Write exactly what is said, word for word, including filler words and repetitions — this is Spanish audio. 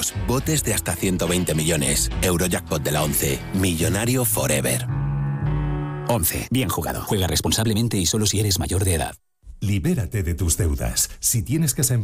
premios, botes de hasta ciento veinte millones. Eurojackpot de la once. Millonario forever. once. Bien jugado. Juega responsablemente y solo si eres mayor de edad. Libérate de tus deudas. Si tienes casa en